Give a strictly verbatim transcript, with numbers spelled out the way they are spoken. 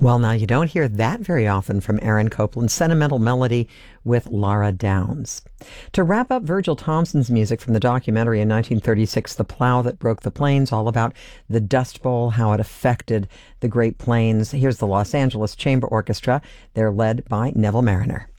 Well, now you don't hear that very often from Aaron Copland. Sentimental Melody with Laura Downs. To wrap up Virgil Thompson's music from the documentary in nineteen thirty-six, The Plow That Broke the Plains, all about the Dust Bowl, how it affected the Great Plains. Here's the Los Angeles Chamber Orchestra. They're led by Neville Mariner.